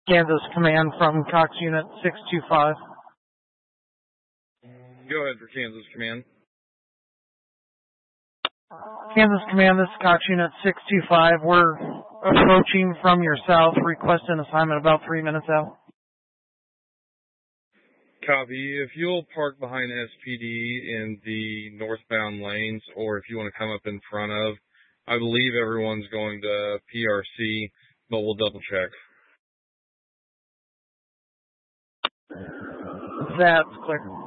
Kansas Command from Cox Unit 625. Go ahead for Kansas Command. Kansas Command, this is Cox Unit 625. We're approaching from your south. Request an assignment about 3 minutes out. Copy. If you'll park behind SPD in the northbound lanes, or if you want to come up in front of, I believe everyone's going to PRC, but we'll double check. That's clear.